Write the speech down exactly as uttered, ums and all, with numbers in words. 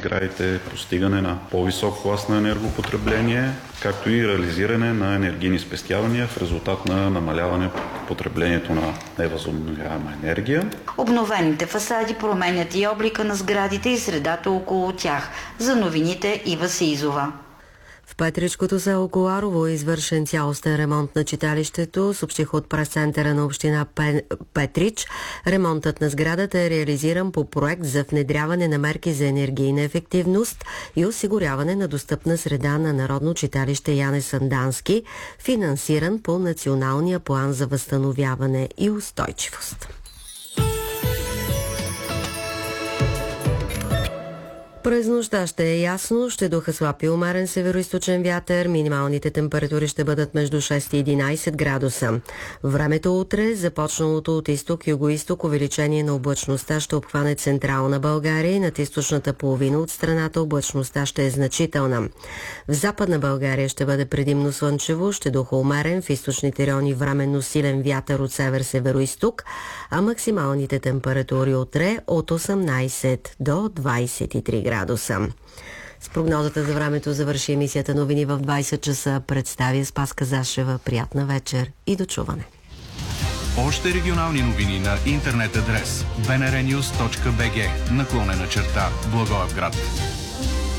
сградите, постигане на по-висок клас на енергопотребление, както и реализиране на енергийни спестявания в резултат на намаляване потреблението на невъзобновяема енергия. Обновените фасади променят и облика на сградите и средата около тях. За новините Ива Сизова. В Петричкото село Коларово е извършен цялостен ремонт на читалището, съобщих от прес-центъра на община Петрич. Ремонтът на сградата е реализиран по проект за внедряване на мерки за енергийна ефективност и осигуряване на достъпна среда на Народно читалище Яне Сандански, финансиран по Националния план за възстановяване и устойчивост. През нощта ще е ясно, ще духа слаб и умерен североизточен вятър, минималните температури ще бъдат между шест и единайсет градуса. Времето утре, започналото от изток и югоизток, увеличение на облачността ще обхване централна България и над източната половина от страната облачността ще е значителна. В западна България ще бъде предимно слънчево, ще духа умерен, в източните райони временно силен вятър от север-североизток, а максималните температури утре от осемнайсет до двайсет и три градуса. С прогнозата за времето завърши емисията новини в двайсет часа. Представя Спаска Зашева. Приятна вечер и до чуване. Още регионални новини на интернет адрес би ен ар нюз точка би джи наклонена черта Благоевград.